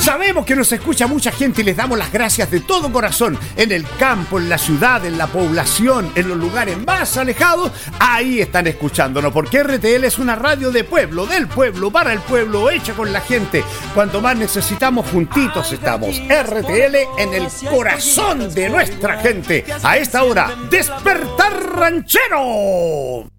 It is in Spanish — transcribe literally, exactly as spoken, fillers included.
Sabemos que nos escucha mucha gente y les damos las gracias de todo corazón. En el campo, en la ciudad, en la población, en los lugares más alejados, ahí están escuchándonos, porque R T L es una radio de pueblo, del pueblo, para el pueblo, hecha con la gente. Cuanto más necesitamos, juntitos estamos. R T L en el corazón de nuestra gente. A esta hora, ¡Despertar Ranchero!